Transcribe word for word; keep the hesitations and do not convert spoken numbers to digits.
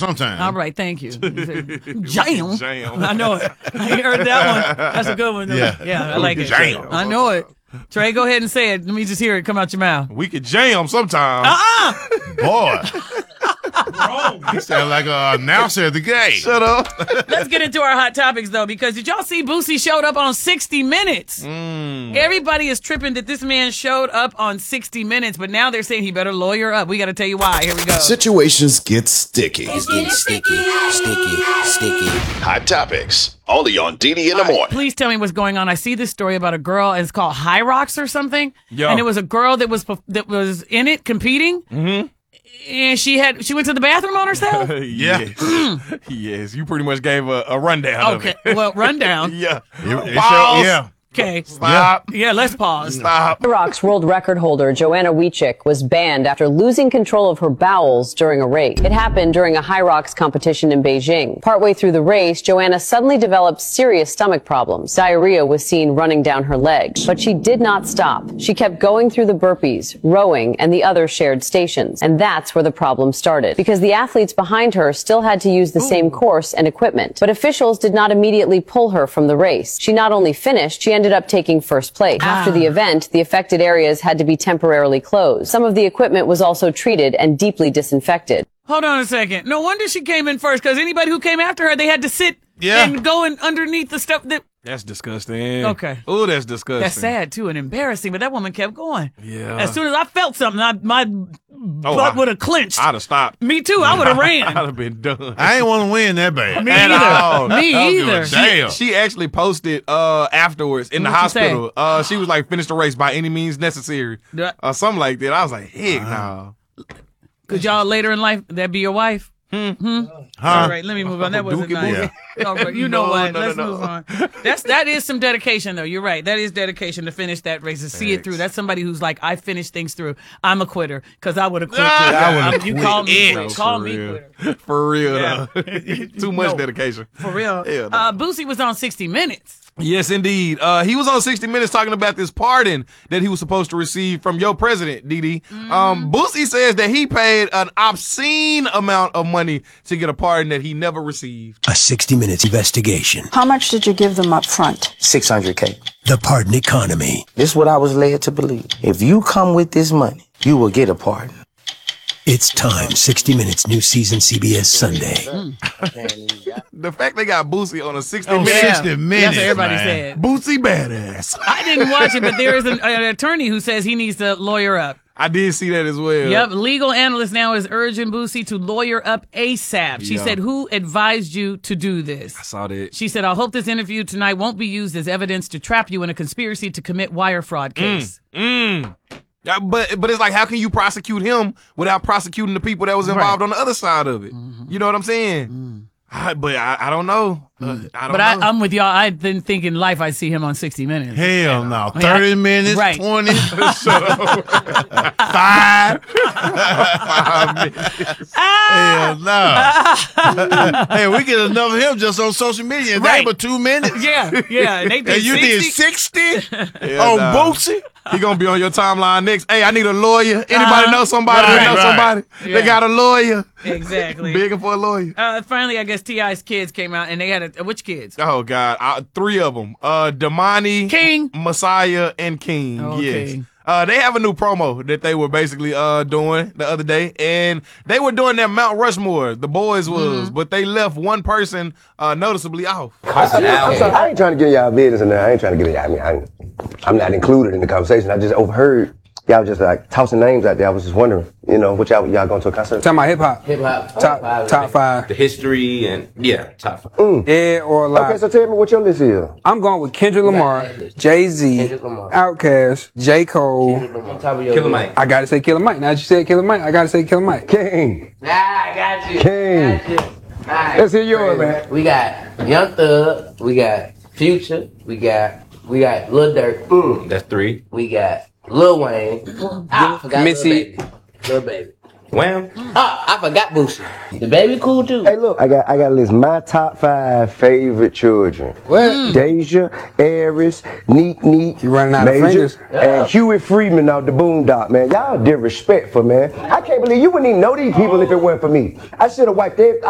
sometime. All right, thank you. Jam. Jam. I know it. I heard that one. That's a good one. Though. Yeah. Yeah, I like it. Jam. I know it. Trey, go ahead and say it. Let me just hear it come out your mouth. We could jam sometime. Uh-uh. Boy. He sound like an announcer at the game. Shut up. Let's get into our hot topics, though, because did y'all see Boosie showed up on sixty minutes? Mm. Everybody is tripping that this man showed up on sixty minutes, but now they're saying he better lawyer up. We got to tell you why. Here we go. Situations get sticky. It's getting sticky, sticky, sticky. Hot topics. Only on D D in the morning. Please tell me what's going on. I see this story about a girl, and it's called High Rocks or something. Yo. And it was a girl that was that was in it competing. Mm-hmm. And she had she went to the bathroom on herself. yes. yes. You pretty much gave a, a rundown. Okay. Of it. Well, rundown. yeah. It- it Pause. show- yeah. Okay. Stop. Yeah, let's pause. Stop. Rocks world record holder Joanna Wiechik was banned after losing control of her bowels during a race. It happened during a High Rocks competition in Beijing. Partway through the race, Joanna suddenly developed serious stomach problems. Diarrhea was seen running down her legs, but she did not stop. She kept going through the burpees, rowing, and the other shared stations. And that's where the problem started, because the athletes behind her still had to use the Ooh. same course and equipment. But officials did not immediately pull her from the race. She not only finished, she ended up taking first place. Ah. After the event, the affected areas had to be temporarily closed. Some of the equipment was also treated and deeply disinfected. Hold on a second. No wonder she came in first, because anybody who came after her, they had to sit Yeah. and go in underneath the stuff that... That's disgusting. Okay. Oh, that's disgusting. That's sad, too, and embarrassing, but that woman kept going. Yeah. As soon as I felt something, I, my Oh, butt I- would have clenched. I'd have stopped. Me too. I would have I'd ran. have been done. I ain't want to win that bad. Me At all. either. Me I don't give a either. damn. She actually posted uh, afterwards in the What'd she hospital. Uh, she was like, finish the race by any means necessary. Yeah. Or something like that. I was like, heck no. Could y'all later in life, that be your wife? Hmm? hmm? Huh? All right, let me move on. That wasn't Dookie nice. boogie. All right, you know No, what? no, no, Let's no. move on. That's that is some dedication, though. You're right. That is dedication to finish that race, to see it Thanks. through. That's somebody who's like, I finished things through. I'm a quitter because I would have quit. Ah, too. I would've I'm- You quit. call me, Yeah. quit. No, call for me real. quitter. For real, Yeah. though. Too much No. dedication. For real. Hell no. Uh, Boosie was on sixty minutes. Yes, indeed. Uh, he was on sixty minutes talking about this pardon that he was supposed to receive from your president, D D. Mm-hmm. Um, Boosie says that he paid an obscene amount of money to get a pardon that he never received. A sixty minutes investigation. How much did you give them up front? six hundred K. The pardon economy. This is what I was led to believe. If you come with this money, you will get a pardon. It's time. sixty minutes, new season, C B S Sunday. The fact they got Boosie on a sixty Oh, minute sixty That's minutes, what everybody man. said. Boosie badass. I didn't watch it, but there is an, an attorney who says he needs to lawyer up. I did see that as well. Yep, legal analyst now is urging Boosie to lawyer up ASAP. She Yeah. said, who advised you to do this? I saw that. She said, I hope this interview tonight won't be used as evidence to trap you in a conspiracy to commit wire fraud case. Mm. Yeah, but but it's like, how can you prosecute him without prosecuting the people that was involved Right. on the other side of it? You know what I'm saying? I, but I, I don't know. Uh, I don't But know. I, I'm with y'all. I didn't think in life I'd see him on sixty minutes. Hell no. I- thirty minutes, Right. twenty, five. Hell no. Hey, we get enough of him just on social media. Right. Right. But two minutes. Yeah, yeah. And they did And you sixty. did sixty Hell on nah. Boosie? He gonna be on your timeline next. Hey, I need a lawyer. Anybody Uh-huh. know somebody Right, that know right. somebody? Yeah. They got a lawyer. Exactly. Begging for a lawyer. Uh, finally, I guess T I's kids came out, and they had a, which kids? Oh God, uh, three of them. Uh, Damani, King. Messiah, and King. Oh, yes. okay. Uh, they have a new promo that they were basically uh doing the other day, and they were doing that Mount Rushmore. The boys was, Mm-hmm. but they left one person uh noticeably off. I'm sorry, I ain't trying to get y'all business in there. I ain't trying to get y'all. I mean, I ain't, I'm not included in the conversation. I just overheard y'all just like tossing names out there. I was just wondering, you know, what y'all y'all going to a concert? Talking about hip hop. Hip hop. Top top five. The history and yeah, top five. Mm. Dead or alive. Okay, so tell me what your list is. I'm going with Kendrick Lamar, Jay Z, Kendrick Lamar. Outkast, J Cole. On top of your Killer Mike. I gotta say Killer Mike. Now that you said Killer Mike, I gotta say Killer Mike. King. Nah, I got you. King. Got you. All right. Let's hear yours, man. We got Young Thug. We got Future. We got we got Lil Durk. Mm. That's three. We got Lil Wayne. I forgot Missy. Lil Baby. Lil Baby. Wham. Oh, I forgot Boosie. The baby cool too. Hey, look, I got I got to list my top five favorite children. What? Deja, Aries, Neek Neek, You running out of Major, fingers. and Huey Freeman out the Boondock, man. Y'all disrespectful, man. I can't believe you wouldn't even know these people if it weren't for me. I should have wiped every.